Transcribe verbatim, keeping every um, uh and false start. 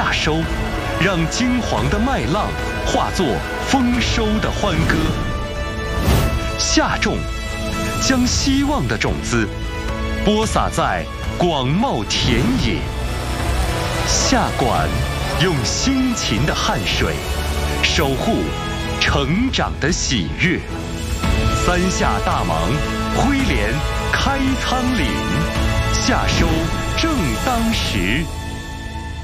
夏收，让金黄的麦浪化作丰收的欢歌。夏种，将希望的种子播撒在广袤田野。夏管，用辛勤的汗水守护成长的喜悦。三夏大忙，挥镰开仓廪，夏收正当时。